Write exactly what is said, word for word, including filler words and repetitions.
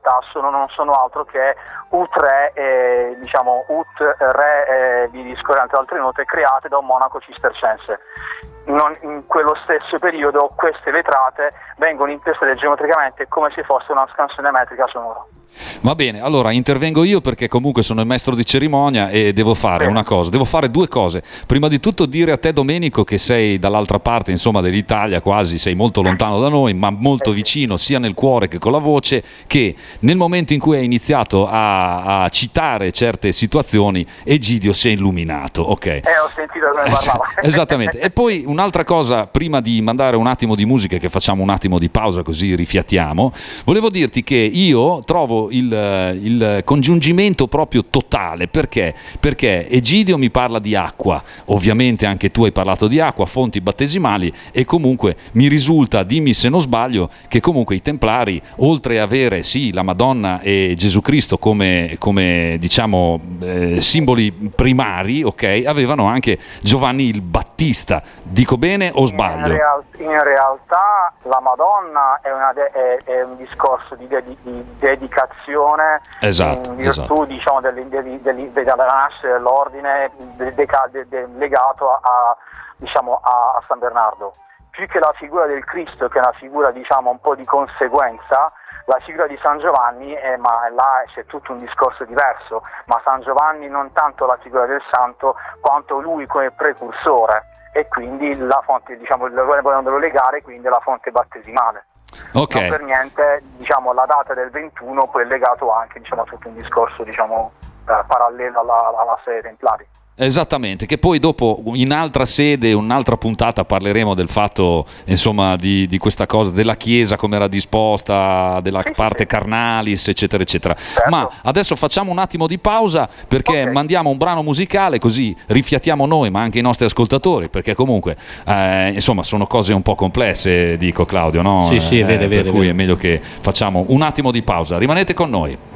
realtà sono, non sono altro che ut re, eh, diciamo ut re eh, di discorrente altre note create da un monaco cistercense. Non, in quello stesso periodo queste vetrate vengono intestate geometricamente come se fosse una scansione metrica sonora. Va bene, allora intervengo io perché comunque sono il maestro di cerimonia e devo fare una cosa, devo fare due cose. Prima di tutto dire a te, Domenico, che sei dall'altra parte, insomma, dell'Italia, quasi sei molto lontano da noi, ma molto vicino sia nel cuore che con la voce, che nel momento in cui hai iniziato a, a citare certe situazioni, Egidio si è illuminato, ok? Eh, ho sentito come parlava. Esattamente. E poi un'altra cosa, prima di mandare un attimo di musica, che facciamo un attimo di pausa così rifiattiamo, volevo dirti che io trovo Il, il congiungimento proprio totale. Perché? Perché Egidio mi parla di acqua, ovviamente anche tu hai parlato di acqua, fonti battesimali, e comunque mi risulta, dimmi se non sbaglio, che comunque i Templari, oltre a avere sì la Madonna e Gesù Cristo come, come diciamo eh, simboli primari, ok, avevano anche Giovanni il Battista. Dico bene o sbaglio? In, real, in realtà la Madonna è, una de, è, è un discorso di, de, di dedicazione, esatto, in virtù esatto. diciamo del, del, del, della nascita dell'ordine de, de, de, de, legato a, a, diciamo, a, a San Bernardo. Più che la figura del Cristo, che è una figura diciamo un po' di conseguenza, la figura di San Giovanni è, ma là c'è tutto un discorso diverso, ma San Giovanni non tanto la figura del santo quanto lui come precursore, e quindi la fonte, diciamo, vogliono legare quindi la fonte battesimale. Okay. Non per niente, diciamo, la data del ventuno poi è legato anche, diciamo, a tutto un discorso, diciamo, eh, parallelo alla, alla sede Templari. Esattamente, che poi dopo in altra sede, un'altra puntata parleremo del fatto, insomma, di, di questa cosa, della Chiesa come era disposta, della sì, parte sì. carnalis, eccetera, eccetera. Certo. Ma adesso facciamo un attimo di pausa perché Okay. mandiamo un brano musicale, così rifiattiamo noi, ma anche i nostri ascoltatori, perché comunque, eh, insomma, sono cose un po' complesse, dico Claudio, no? Sì, sì, è vero, eh, è vero, per è cui vero. è meglio che facciamo un attimo di pausa. Rimanete con noi.